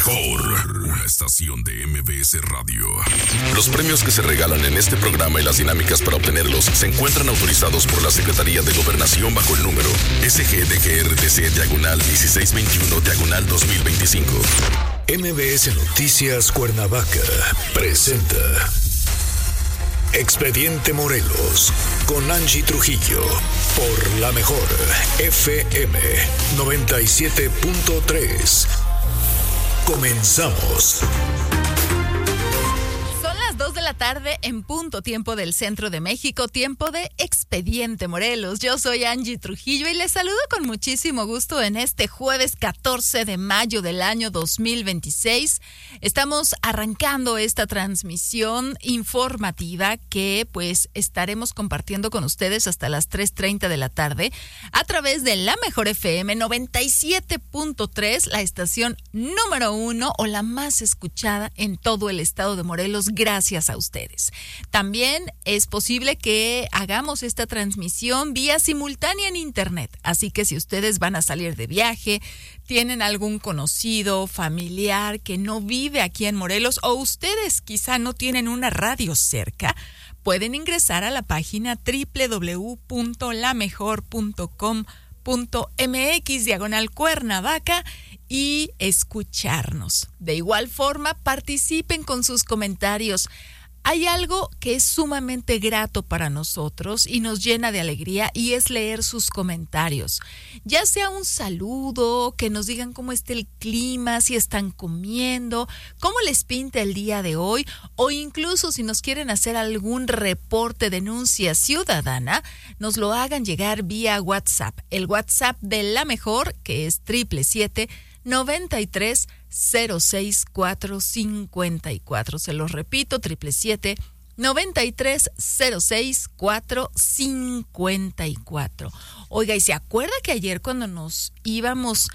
mejor estación de MBS Radio. Los premios que se regalan en este programa y las dinámicas para obtenerlos se encuentran autorizados por la Secretaría de Gobernación bajo el número SGDGRTC/1621/2025. MBS Noticias Cuernavaca presenta Expediente Morelos con Angie Trujillo por la mejor FM 97.3. Comenzamos. Son las 2 de la tarde en punto, tiempo del centro de México, tiempo de Expediente Morelos. Yo soy Angie Trujillo y les saludo con muchísimo gusto en este jueves 14 de mayo del año 2026. Estamos arrancando esta transmisión informativa que pues estaremos compartiendo con ustedes hasta las 3:30 de la tarde a través de la mejor FM 97.3, la estación número 1 o la más escuchada en todo el estado de Morelos, gracias a ustedes. También es posible que hagamos esta transmisión vía simultánea en internet, así que si ustedes van a salir de viaje, tienen algún conocido, familiar que no vive aquí en Morelos o ustedes quizá no tienen una radio cerca, pueden ingresar a la página www.lamejor.com.mx/Cuernavaca y escucharnos. De igual forma, participen con sus comentarios. Hay algo que es sumamente grato para nosotros y nos llena de alegría y es leer sus comentarios. Ya sea un saludo, que nos digan cómo está el clima, si están comiendo, cómo les pinta el día de hoy o incluso si nos quieren hacer algún reporte, denuncia ciudadana, nos lo hagan llegar vía WhatsApp. El WhatsApp de La Mejor, que es 777-9306-454. Se los repito, 777-9306-454. Oiga, ¿y se acuerda que ayer cuando nos íbamos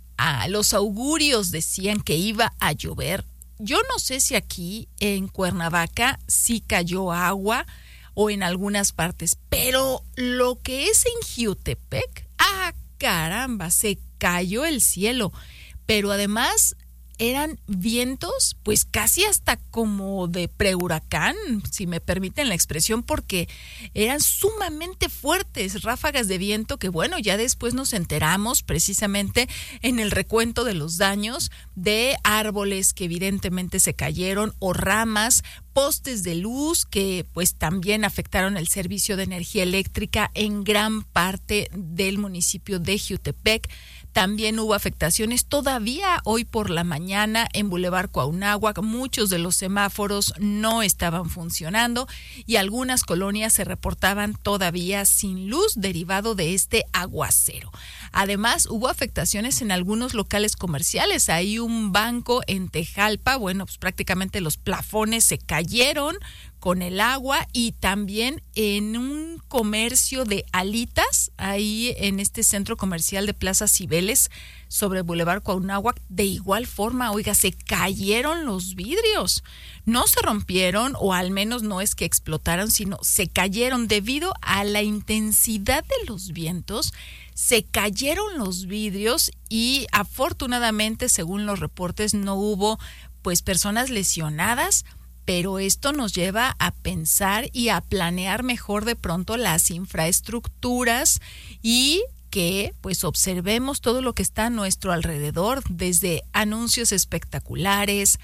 a los augurios decían que iba a llover? Yo no sé si aquí en Cuernavaca sí cayó agua o en algunas partes, pero lo que es en Jiutepec, caramba, se cayó el cielo. Pero además eran vientos pues casi hasta como de prehuracán, si me permiten la expresión, porque eran sumamente fuertes ráfagas de viento que bueno, ya después nos enteramos precisamente en el recuento de los daños de árboles que evidentemente se cayeron o ramas, postes de luz que pues también afectaron el servicio de energía eléctrica en gran parte del municipio de Jiutepec. También hubo afectaciones todavía hoy por la mañana en Boulevard Cuauhnáhuac. Muchos de los semáforos no estaban funcionando y algunas colonias se reportaban todavía sin luz derivado de este aguacero. Además, hubo afectaciones en algunos locales comerciales. Hay un banco en Tejalpa, bueno, pues prácticamente los plafones se cayeron con el agua y también en un comercio de alitas, ahí en este centro comercial de Plaza Cibeles, sobre Boulevard Cuauhnáhuac, de igual forma, oiga, se cayeron los vidrios. No se rompieron, o al menos no es que explotaron, sino se cayeron debido a la intensidad de los vientos. Se cayeron los vidrios y afortunadamente, según los reportes, no hubo pues personas lesionadas. Pero esto nos lleva a pensar y a planear mejor de pronto las infraestructuras y que pues observemos todo lo que está a nuestro alrededor, desde anuncios espectaculares,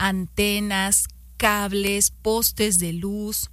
antenas, cables, postes de luz,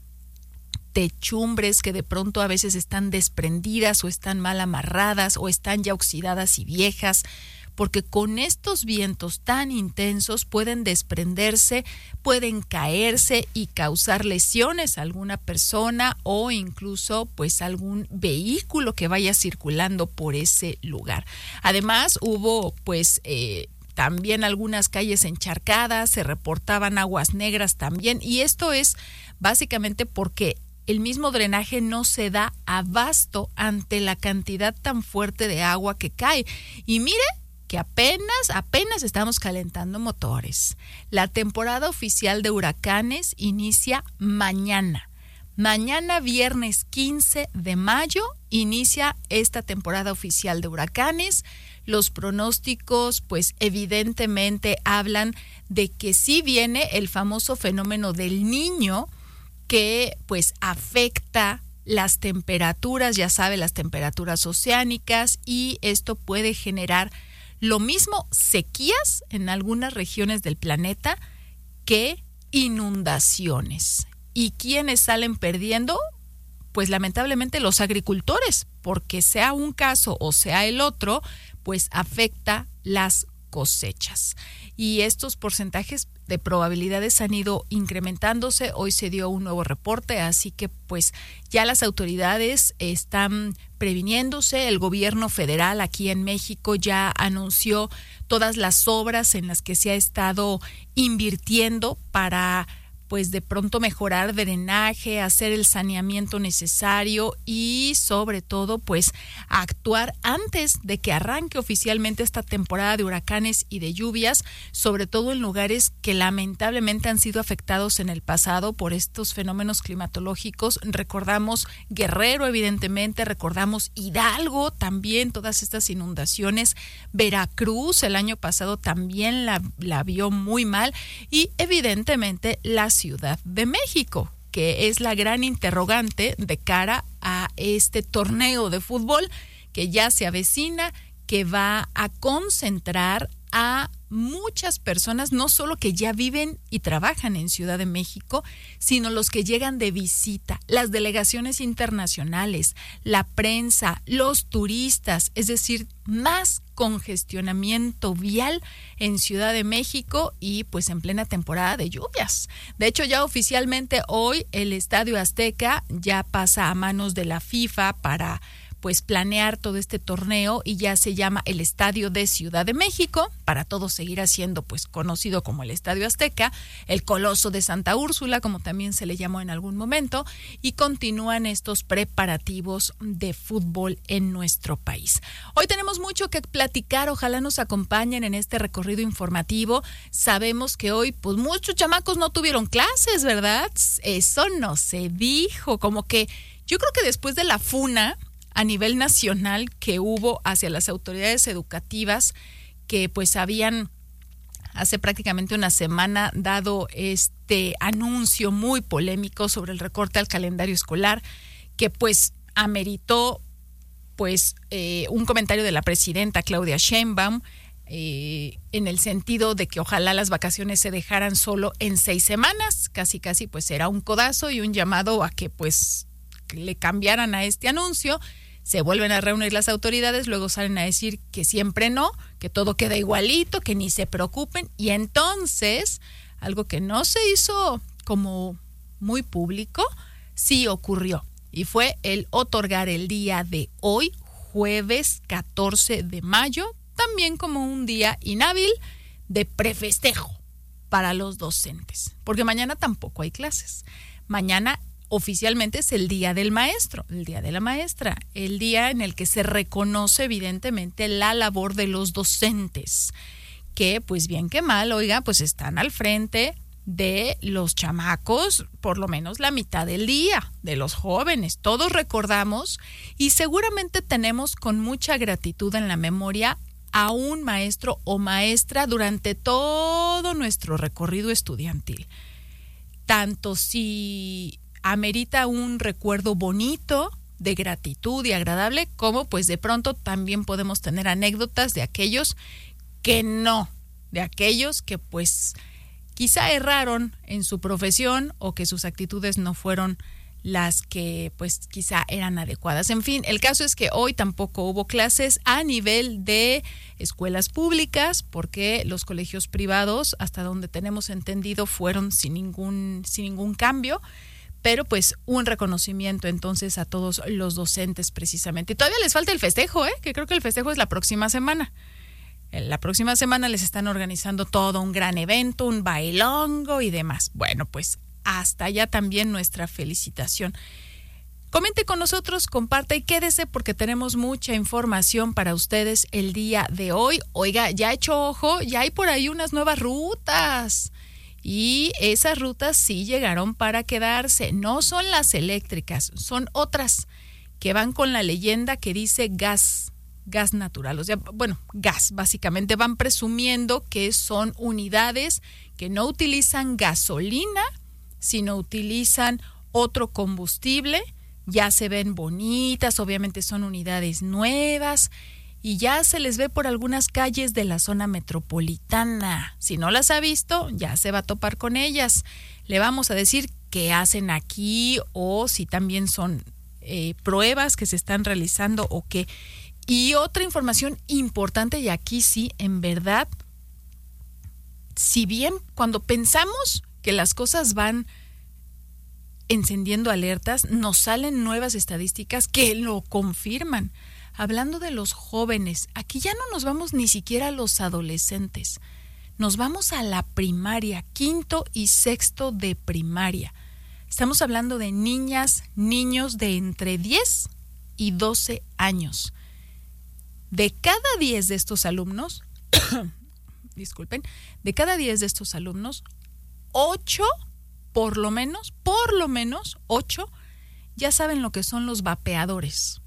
techumbres que de pronto a veces están desprendidas o están mal amarradas o están ya oxidadas y viejas, porque con estos vientos tan intensos pueden desprenderse, pueden caerse y causar lesiones a alguna persona o incluso pues algún vehículo que vaya circulando por ese lugar. Además hubo pues también algunas calles encharcadas, se reportaban aguas negras también, y esto es básicamente porque el mismo drenaje no se da abasto ante la cantidad tan fuerte de agua que cae. Y mire que apenas estamos calentando motores. La temporada oficial de huracanes inicia mañana. Mañana, viernes 15 de mayo, inicia esta temporada oficial de huracanes. los pronósticos pues evidentemente hablan de que sí viene el famoso fenómeno del Niño, que pues afecta las temperaturas, ya sabe, las temperaturas oceánicas, y esto puede generar lo mismo sequías en algunas regiones del planeta que inundaciones. ¿Y quiénes salen perdiendo? Pues lamentablemente los agricultores, porque sea un caso o sea el otro, pues afecta las cosechas. Y estos porcentajes de probabilidades han ido incrementándose. Hoy se dio un nuevo reporte, así que pues ya las autoridades están previniéndose. El gobierno federal aquí en México ya anunció todas las obras en las que se ha estado invirtiendo para pues de pronto mejorar drenaje, hacer el saneamiento necesario y sobre todo pues actuar antes de que arranque oficialmente esta temporada de huracanes y de lluvias, sobre todo en lugares que lamentablemente han sido afectados en el pasado por estos fenómenos climatológicos. Recordamos Guerrero, evidentemente, recordamos Hidalgo también, todas estas inundaciones. Veracruz el año pasado también la vio muy mal, y evidentemente la Ciudad de México, que es la gran interrogante de cara a este torneo de fútbol que ya se avecina, que va a concentrar a muchas personas, no solo que ya viven y trabajan en Ciudad de México, sino los que llegan de visita, las delegaciones internacionales, la prensa, los turistas, es decir, más congestionamiento vial en Ciudad de México y pues en plena temporada de lluvias. De hecho, ya oficialmente hoy el Estadio Azteca ya pasa a manos de la FIFA para pues planear todo este torneo, y ya se llama el Estadio de Ciudad de México, para todos seguir siendo pues conocido como el Estadio Azteca, el Coloso de Santa Úrsula, como también se le llamó en algún momento, y continúan estos preparativos de fútbol en nuestro país. Hoy tenemos mucho que platicar, ojalá nos acompañen en este recorrido informativo. Sabemos que hoy pues muchos chamacos no tuvieron clases, ¿verdad? Eso no se dijo, como que yo creo que después de la funa a nivel nacional que hubo hacia las autoridades educativas, que pues habían hace prácticamente una semana dado este anuncio muy polémico sobre el recorte al calendario escolar, que pues ameritó pues un comentario de la presidenta Claudia Sheinbaum, en el sentido de que ojalá las vacaciones se dejaran solo en 6 semanas, casi pues era un codazo y un llamado a que pues le cambiaran a este anuncio. Se vuelven a reunir las autoridades, luego salen a decir que siempre no, que todo queda igualito, que ni se preocupen, y entonces algo que no se hizo como muy público, sí ocurrió, y fue el otorgar el día de hoy, jueves 14 de mayo, también como un día inhábil de prefestejo para los docentes, porque mañana tampoco hay clases. Mañana oficialmente es el Día del Maestro, el Día de la Maestra, el día en el que se reconoce evidentemente la labor de los docentes, que pues bien que mal, oiga, pues están al frente de los chamacos por lo menos la mitad del día, de los jóvenes. Todos recordamos y seguramente tenemos con mucha gratitud en la memoria a un maestro o maestra durante todo nuestro recorrido estudiantil. Tanto si amerita un recuerdo bonito, de gratitud y agradable, como pues de pronto también podemos tener anécdotas de aquellos que no, de aquellos que pues quizá erraron en su profesión o que sus actitudes no fueron las que pues quizá eran adecuadas. En fin, el caso es que hoy tampoco hubo clases a nivel de escuelas públicas, porque los colegios privados, hasta donde tenemos entendido, fueron sin ningún cambio. Pero pues un reconocimiento entonces a todos los docentes precisamente. Y todavía les falta el festejo, que creo que el festejo es la próxima semana. La próxima semana les están organizando todo un gran evento, un bailongo y demás. Bueno, pues hasta allá también nuestra felicitación. Comente con nosotros, comparte y quédese porque tenemos mucha información para ustedes el día de hoy. Oiga, ya he hecho ojo, ya hay por ahí unas nuevas rutas. Y esas rutas sí llegaron para quedarse. No son las eléctricas, son otras que van con la leyenda que dice gas gas natural, o sea, gas, básicamente van presumiendo que son unidades que no utilizan gasolina, sino utilizan otro combustible. Ya se ven bonitas, obviamente son unidades nuevas y ya se les ve por algunas calles de la zona metropolitana. Si no las ha visto, ya se va a topar con ellas. Le vamos a decir qué hacen aquí o si también son pruebas que se están realizando o qué. Y otra información importante, y aquí sí, en verdad, si bien cuando pensamos que las cosas van encendiendo alertas, nos salen nuevas estadísticas que lo confirman. Hablando de los jóvenes, aquí ya no nos vamos ni siquiera a los adolescentes, nos vamos a la primaria, 5º y 6º de primaria. Estamos hablando de niñas, niños de entre 10 y 12 años. De cada 10 de estos alumnos, de cada 10 de estos alumnos, 8, por lo menos 8, ya saben lo que son los vapeadores.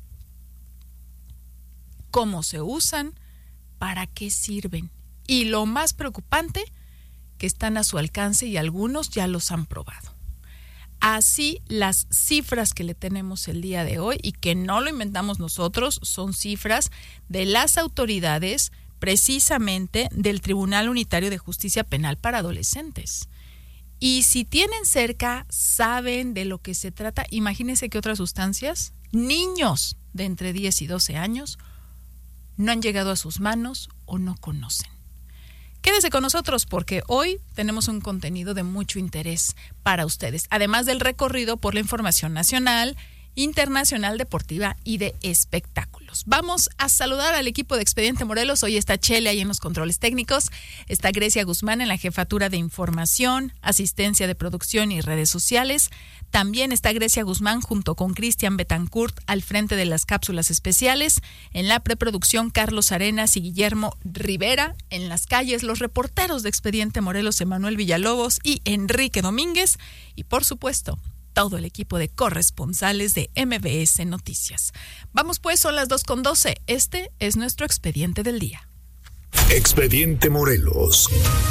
Cómo se usan, para qué sirven. Y lo más preocupante, que están a su alcance y algunos ya los han probado. Así, las cifras que le tenemos el día de hoy y que no lo inventamos nosotros, son cifras de las autoridades, precisamente del Tribunal Unitario de Justicia Penal para Adolescentes. Y si tienen cerca, saben de lo que se trata, imagínense que otras sustancias, niños de entre 10 y 12 años, no han llegado a sus manos o no conocen. Quédese con nosotros porque hoy tenemos un contenido de mucho interés para ustedes, además del recorrido por la información nacional, internacional, deportiva y de espectáculos. Vamos a saludar al equipo de Expediente Morelos. Hoy está Chele ahí en los controles técnicos, está Grecia Guzmán en la jefatura de información, asistencia de producción y redes sociales. También está Grecia Guzmán junto con Cristian Betancourt al frente de las cápsulas especiales. En la preproducción, Carlos Arenas y Guillermo Rivera. En las calles, los reporteros de Expediente Morelos, Emanuel Villalobos y Enrique Domínguez. Y por supuesto, todo el equipo de corresponsales de MBS Noticias. Vamos pues, son las 2:12. Este es nuestro expediente del día. Expediente Morelos.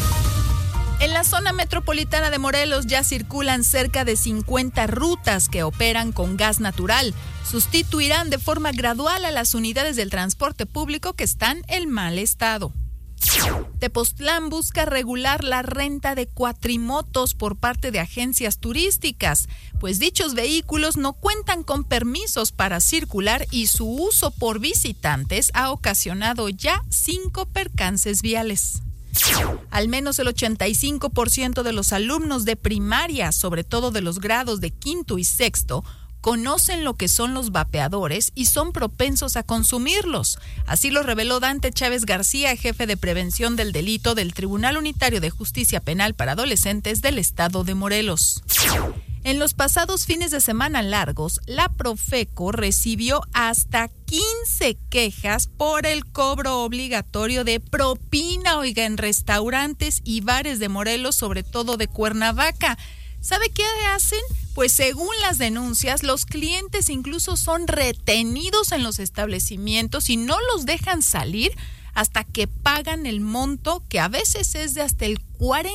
En la zona metropolitana de Morelos ya circulan cerca de 50 rutas que operan con gas natural. Sustituirán de forma gradual a las unidades del transporte público que están en mal estado. Tepoztlán busca regular la renta de cuatrimotos por parte de agencias turísticas, pues dichos vehículos no cuentan con permisos para circular y su uso por visitantes ha ocasionado ya 5 percances viales. Al menos el 85% de los alumnos de primaria, sobre todo de los grados de 5º y 6º, conocen lo que son los vapeadores y son propensos a consumirlos. Así lo reveló Dante Chávez García, jefe de prevención del delito del Tribunal Unitario de Justicia Penal para Adolescentes del Estado de Morelos. En los pasados fines de semana largos, la Profeco recibió hasta 15 quejas por el cobro obligatorio de propina, en restaurantes y bares de Morelos, sobre todo de Cuernavaca. ¿Sabe qué hacen? Pues según las denuncias, los clientes incluso son retenidos en los establecimientos y no los dejan salir hasta que pagan el monto, que a veces es de hasta el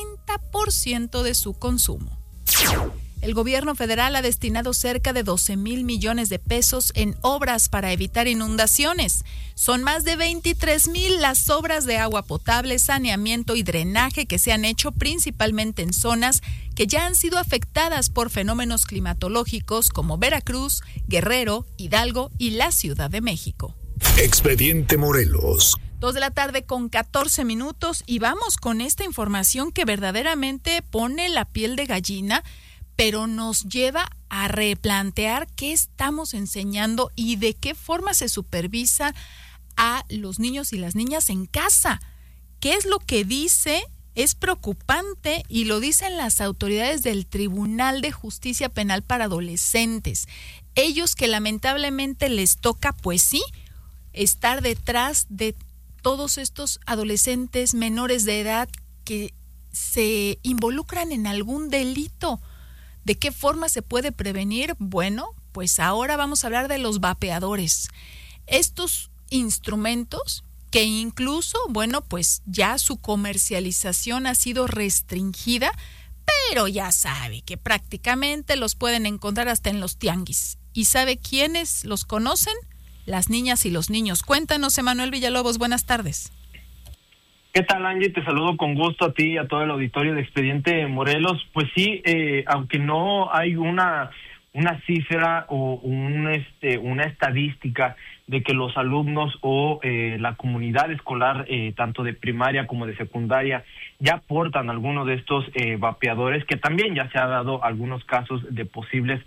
40% de su consumo. El gobierno federal ha destinado cerca de 12,000 millones de pesos en obras para evitar inundaciones. Son más de 23,000 las obras de agua potable, saneamiento y drenaje que se han hecho principalmente en zonas que ya han sido afectadas por fenómenos climatológicos como Veracruz, Guerrero, Hidalgo y la Ciudad de México. Expediente Morelos. 2:14 p.m. y vamos con esta información que verdaderamente pone la piel de gallina, pero nos lleva a replantear qué estamos enseñando y de qué forma se supervisa a los niños y las niñas en casa. ¿Qué es lo que dice? Es preocupante y lo dicen las autoridades del Tribunal de Justicia Penal para Adolescentes. Ellos que lamentablemente les toca, pues sí, estar detrás de todos estos adolescentes menores de edad que se involucran en algún delito. ¿De qué forma se puede prevenir? Bueno, pues ahora vamos a hablar de los vapeadores. Estos instrumentos que incluso, bueno, pues ya su comercialización ha sido restringida, pero ya sabe que prácticamente los pueden encontrar hasta en los tianguis. ¿Y sabe quiénes los conocen? Las niñas y los niños. Cuéntanos, Emanuel Villalobos, buenas tardes. ¿Qué tal, Angie? Te saludo con gusto a ti y a todo el auditorio de Expediente Morelos. Pues sí, aunque no hay una cifra o una estadística de que los alumnos o la comunidad escolar, tanto de primaria como de secundaria, ya portan alguno de estos vapeadores, que también ya se ha dado algunos casos de posibles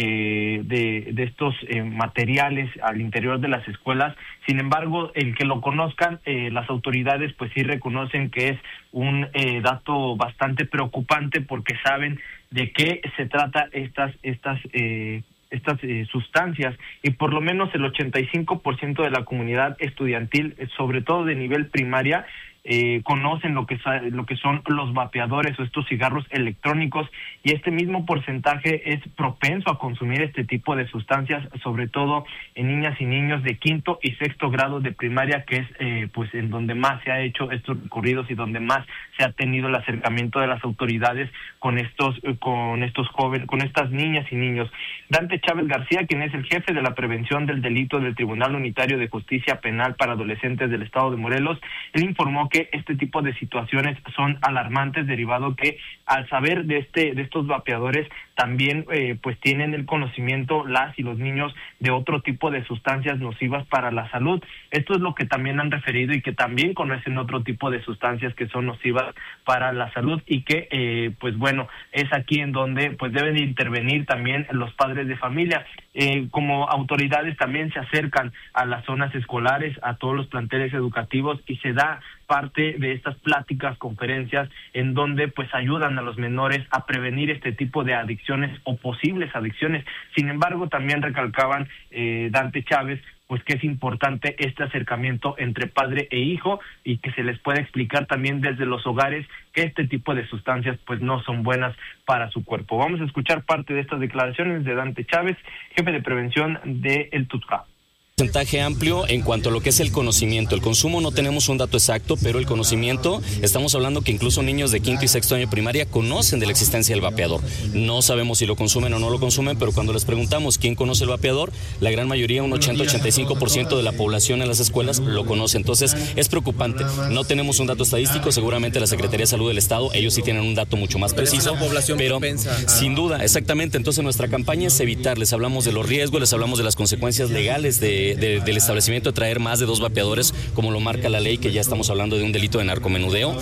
de estos materiales al interior de las escuelas. Sin embargo, el que lo conozcan, las autoridades pues sí reconocen que es un dato bastante preocupante, porque saben de qué se trata estas sustancias, y por lo menos el 85% de la comunidad estudiantil, sobre todo de nivel primaria, conocen lo que son los vapeadores o estos cigarros electrónicos, y este mismo porcentaje es propenso a consumir este tipo de sustancias, sobre todo en niñas y niños de quinto y sexto grado de primaria, que es pues en donde más se ha hecho estos recorridos y donde más se ha tenido el acercamiento de las autoridades con estos jóvenes, con estas niñas y niños. Dante Chávez García, quien es el jefe de la prevención del delito del Tribunal Unitario de Justicia Penal para Adolescentes del Estado de Morelos, él informó que este tipo de situaciones son alarmantes, derivado que al saber de estos vapeadores también pues tienen el conocimiento las y los niños de otro tipo de sustancias nocivas para la salud. Esto es lo que también han referido, y que también conocen otro tipo de sustancias que son nocivas para la salud, y que pues bueno, es aquí en donde pues deben intervenir también los padres de familia. Como autoridades también se acercan a las zonas escolares, a todos los planteles educativos, y se da parte de estas pláticas, conferencias, en donde pues ayudan a los menores a prevenir este tipo de adicciones o posibles adicciones. Sin embargo, también recalcaban Dante Chávez pues que es importante este acercamiento entre padre e hijo, y que se les pueda explicar también desde los hogares que este tipo de sustancias pues no son buenas para su cuerpo. Vamos a escuchar parte de estas declaraciones de Dante Chávez, jefe de prevención de El Tutca. Porcentaje amplio en cuanto a lo que es el conocimiento. El consumo no tenemos un dato exacto, pero el conocimiento, estamos hablando que incluso niños de quinto y sexto año de primaria conocen de la existencia del vapeador. No sabemos si lo consumen o no lo consumen, pero cuando les preguntamos quién conoce el vapeador, la gran mayoría, un 80-85% de la población en las escuelas lo conoce. Entonces es preocupante. No tenemos un dato estadístico, seguramente la Secretaría de Salud del Estado, ellos sí tienen un dato mucho más preciso, pero sin duda, exactamente. Entonces nuestra campaña es evitar, les hablamos de los riesgos, les hablamos de las consecuencias legales del establecimiento de traer más de 2 vapeadores, como lo marca la ley, que ya estamos hablando de un delito de narcomenudeo.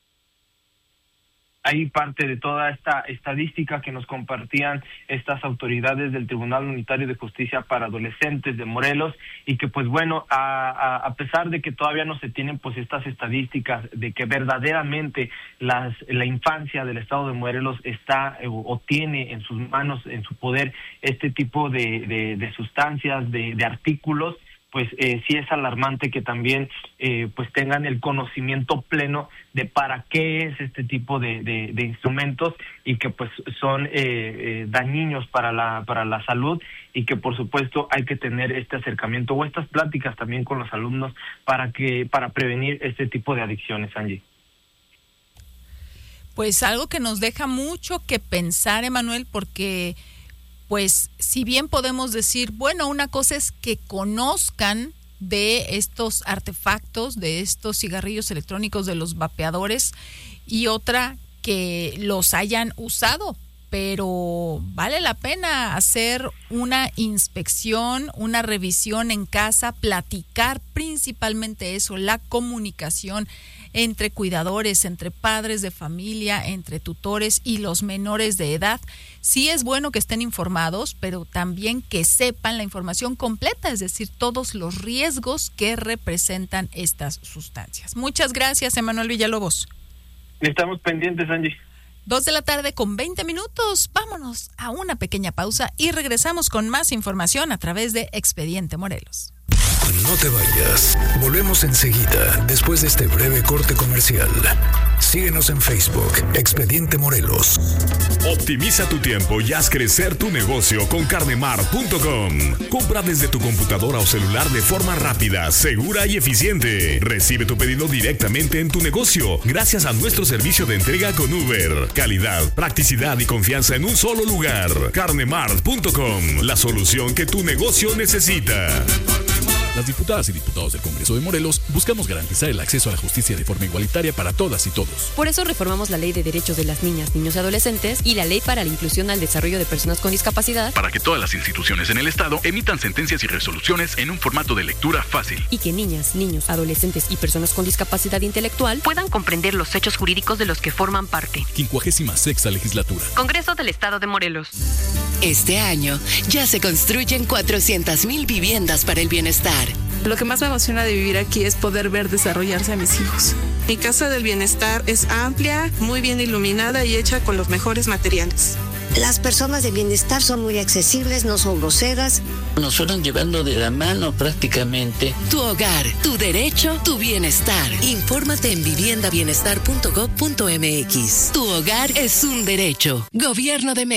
Hay parte de toda esta estadística que nos compartían estas autoridades del Tribunal Unitario de Justicia para Adolescentes de Morelos, y que pues bueno, a pesar de que todavía no se tienen pues estas estadísticas de que verdaderamente la infancia del Estado de Morelos está o tiene en sus manos, en su poder, este tipo de sustancias, de artículos, pues sí es alarmante que también pues tengan el conocimiento pleno de para qué es este tipo de instrumentos, y que pues son dañinos para la salud, y que por supuesto hay que tener este acercamiento o estas pláticas también con los alumnos para prevenir este tipo de adicciones, Angie. Pues algo que nos deja mucho que pensar, Emanuel, porque pues si bien podemos decir, bueno, una cosa es que conozcan de estos artefactos, de estos cigarrillos electrónicos, de los vapeadores, y otra que los hayan usado, pero vale la pena hacer una inspección, una revisión en casa, platicar principalmente eso, la comunicación entre cuidadores, entre padres de familia, entre tutores y los menores de edad. Sí es bueno que estén informados, pero también que sepan la información completa, es decir, todos los riesgos que representan estas sustancias. Muchas gracias, Emanuel Villalobos. Estamos pendientes, Angie. 2:20 p.m. Vámonos a una pequeña pausa y regresamos con más información a través de Expediente Morelos. No te vayas. Volvemos enseguida, después de este breve corte comercial. Síguenos en Facebook, Expediente Morelos. Optimiza tu tiempo y haz crecer tu negocio con carnemart.com. Compra desde tu computadora o celular de forma rápida, segura y eficiente. Recibe tu pedido directamente en tu negocio gracias a nuestro servicio de entrega con Uber. Calidad, practicidad y confianza en un solo lugar. carnemart.com, la solución que tu negocio necesita. Las diputadas y diputados del Congreso de Morelos buscamos garantizar el acceso a la justicia de forma igualitaria para todas y todos. Por eso reformamos la Ley de Derechos de las Niñas, Niños y Adolescentes y la Ley para la Inclusión al Desarrollo de Personas con Discapacidad, para que todas las instituciones en el Estado emitan sentencias y resoluciones en un formato de lectura fácil. Y que niñas, niños, adolescentes y personas con discapacidad intelectual puedan comprender los hechos jurídicos de los que forman parte. 56ª Legislatura. Congreso del Estado de Morelos. Este año ya se construyen 400,000 viviendas para el bienestar. Lo que más me emociona de vivir aquí es poder ver desarrollarse a mis hijos. Mi casa del bienestar es amplia, muy bien iluminada y hecha con los mejores materiales. Las personas de bienestar son muy accesibles, no son groseras. Nos fueron llevando de la mano prácticamente. Tu hogar, tu derecho, tu bienestar. Infórmate en viviendabienestar.gov.mx. Tu hogar es un derecho. Gobierno de México.